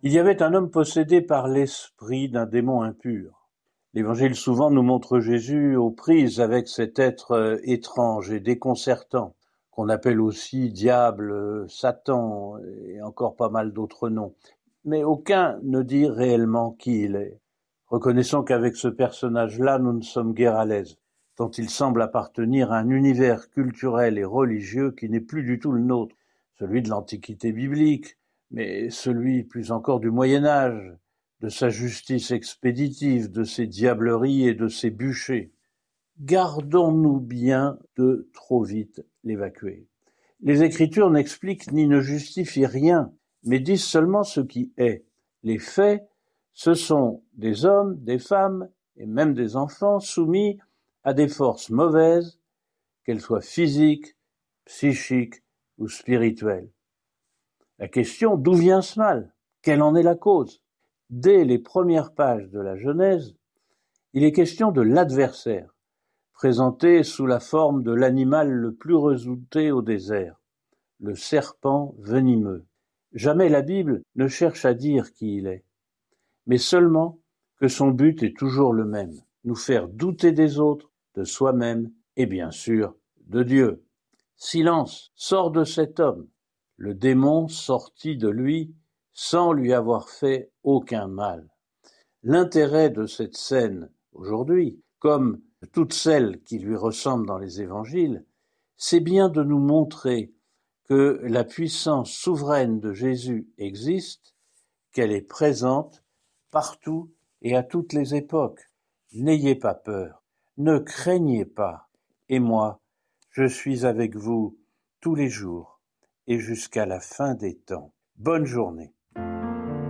Il y avait un homme possédé par l'esprit d'un démon impur. L'Évangile souvent nous montre Jésus aux prises avec cet être étrange et déconcertant, qu'on appelle aussi diable, Satan et encore pas mal d'autres noms. Mais aucun ne dit réellement qui il est. Reconnaissons qu'avec ce personnage-là, nous ne sommes guère à l'aise, tant il semble appartenir à un univers culturel et religieux qui n'est plus du tout le nôtre, celui de l'Antiquité biblique, mais celui plus encore du Moyen-Âge, de sa justice expéditive, de ses diableries et de ses bûchers. Gardons-nous bien de trop vite l'évacuer. Les Écritures n'expliquent ni ne justifient rien, mais disent seulement ce qui est. Les faits, ce sont des hommes, des femmes et même des enfants soumis à des forces mauvaises, qu'elles soient physiques, psychiques ou spirituelles. La question, d'où vient ce mal? Quelle en est la cause? Dès les premières pages de la Genèse, il est question de l'adversaire, présenté sous la forme de l'animal le plus redouté au désert, le serpent venimeux. Jamais la Bible ne cherche à dire qui il est, mais seulement que son but est toujours le même, nous faire douter des autres, de soi-même et bien sûr de Dieu. Silence, sors de cet homme. Le démon sortit de lui sans lui avoir fait aucun mal. L'intérêt de cette scène aujourd'hui, comme toutes celles qui lui ressemblent dans les évangiles, c'est bien de nous montrer que la puissance souveraine de Jésus existe, qu'elle est présente partout et à toutes les époques. N'ayez pas peur, ne craignez pas, et moi, je suis avec vous tous les jours et jusqu'à la fin des temps. Bonne journée.